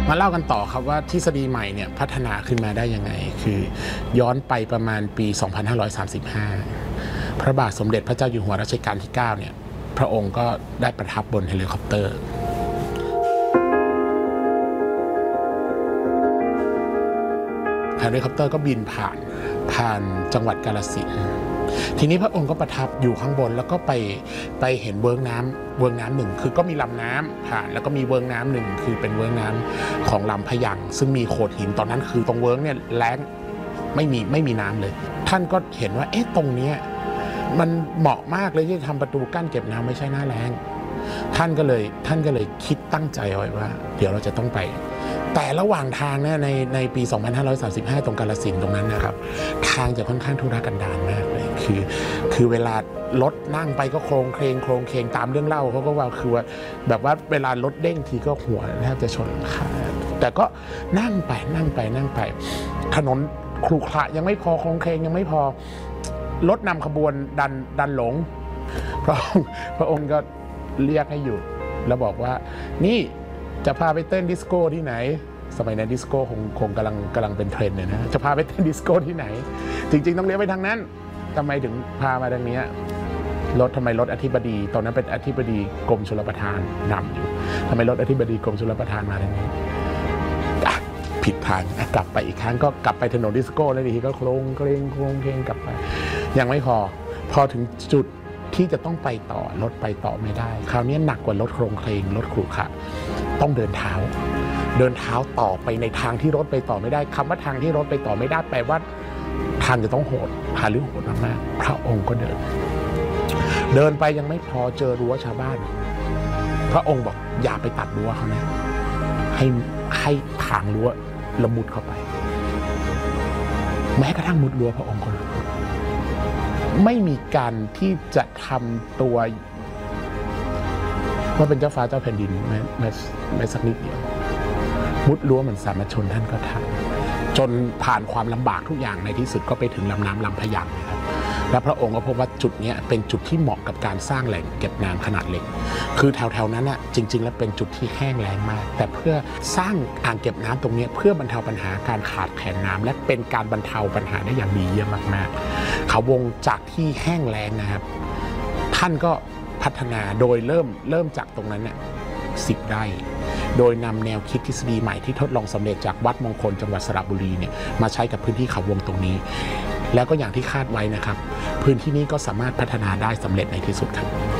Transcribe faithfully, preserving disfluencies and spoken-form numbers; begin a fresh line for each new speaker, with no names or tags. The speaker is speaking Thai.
มาเล่ากันต่อครับว่าทฤษฎีใหม่เนี่ยพัฒนาขึ้นมาได้ยังไงคือย้อนไปประมาณปี สองพันห้าร้อยสามสิบห้า พระบาทสมเด็จพระเจ้าอยู่หัวรัชกาลที่ เก้า เนี่ยพระองค์ก็ได้ประทับบนเฮลิคอปเตอร์เฮลิคอปเตอร์ก็บินผ่านผ่านจังหวัดกาฬสินธุ์ทีนี้พระองค์ก็ประทับอยู่ข้างบนแล้วก็ไปไปเห็นเวิ้งน้ำเวิ้งน้ำหนึ่งคือก็มีลำน้ำผ่านแล้วก็มีเวิ้งน้ำหนึ่งคือเป็นเวิ้งน้ำของลำพะยังซึ่งมีโขดหินตอนนั้นคือตรงเวิ้งเนี่ยแล้งไม่มีไม่มีน้ำเลยท่านก็เห็นว่าเอ๊ะตรงเนี้ยมันเหมาะมากเลยที่จะทำประตูกั้นเก็บน้ำไม่ใช่หน้าแล้งท่านก็เลยท่านก็เลยคิดตั้งใจไว้ว่าเดี๋ยวเราจะต้องไปแต่ระหว่างทางเนี่ยในในปี สองพันห้าร้อยสามสิบห้า ตรงกาฬสินธุ์ตรงนั้นนะครับทางจะค่อนข้างทุรกันดารมากเลยคือคือเวลารถนั่งไปก็โครงเคลงโครงเคลงตามเรื่องเล่าเขาก็ว่าคือว่าแบบว่าเวลารถเด้งทีก็หัวแทบจะชนขาแต่ก็นั่งไปนั่งไปนั่งไปถนนขรุขระยังไม่พอโครงเคลงยังไม่พอรถนำขบวนดันดันหลงพระองค์พระองค์ก็เรียกให้หยุดแล้วบอกว่านี่จะพาไปเต้นดิสโก้ที่ไหนสมัยนั้นดิสโก้คงคงกำลังกำลังเป็นเทรนด์เนี่ยนะจะพาไปเต้นดิสโก้ที่ไหนจริงๆต้องเลี้ยวไปทางนั้นทำไมถึงพามาทางนี้รถทำไมรถอธิบดีตอนนั้นเป็นอธิบดีกรมชลประทานนำอยู่ทำไมรถอธิบดีกรมชลประทานมาทางนี้ผิดทางกลับไปอีกครั้งก็กลับไปถนนดิสโก้แล้วทีก็โครงเคลงโครงเคลงกลับไปยังไม่พอพอถึงจุดที่จะต้องไปต่อรถไปต่อไม่ได้คราวนี้หนักกว่ารถโครงเคลงรถขรุขระต้องเดินเท้าเดินเท้าต่อไปในทางที่รถไปต่อไม่ได้คำว่าทางที่รถไปต่อไม่ได้แปลว่าทางจะต้องโหดหาเรื่องโหดมากๆพระองค์ก็เดินเดินไปยังไม่พอเจอรั้วชาวบ้านพระองค์บอกอย่าไปตัดรั้วเขานะให้ให้ทางรั้วละมุดเข้าไปแม้กระทั่งมุดรั้วพระองค์ก็ไม่มีการที่จะทำตัวว่าเป็นเจ้าฟ้าเจ้าแผ่นดินแม้แม้แม้สักนิดเดียวมุดรั้วเหมือนสามัญชนท่านก็ทำจนผ่านความลำบากทุกอย่างในที่สุดก็ไปถึงลำน้ำลำพะยังนะครับและพระองค์ก็พบว่าจุดนี้เป็นจุดที่เหมาะกับการสร้างแหล่งเก็บน้ำขนาดเล็กคือแถวๆนั้นอ่ะจริงๆแล้วเป็นจุดที่แห้งแล้งมากแต่เพื่อสร้างอ่างเก็บน้ำตรงนี้เพื่อบรรเทาปัญหาการขาดแคลนน้ำและเป็นการบรรเทาปัญหาได้อย่างดีเยี่ยมมากๆเขาวงจากที่แห้งแล้งนะครับท่านก็พัฒนาโดยเริ่มเริ่มจากตรงนั้นเนี่ยสิบไร่โดยนำแนวคิดทฤษฎีใหม่ที่ทดลองสำเร็จจากวัดมงคลจังหวัดสระบุรีเนี่ยมาใช้กับพื้นที่เขาวงตรงนี้แล้วก็อย่างที่คาดไว้นะครับพื้นที่นี้ก็สามารถพัฒนาได้สำเร็จในที่สุดครับ